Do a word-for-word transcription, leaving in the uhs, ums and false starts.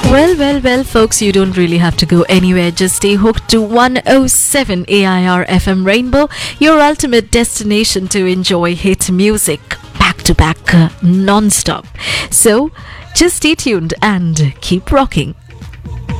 Well, well, well, folks, you don't really have to go anywhere. Just stay hooked to one oh seven A I R F M Rainbow, your ultimate destination to enjoy hit music back to back, uh, non stop. So just stay tuned and keep rocking.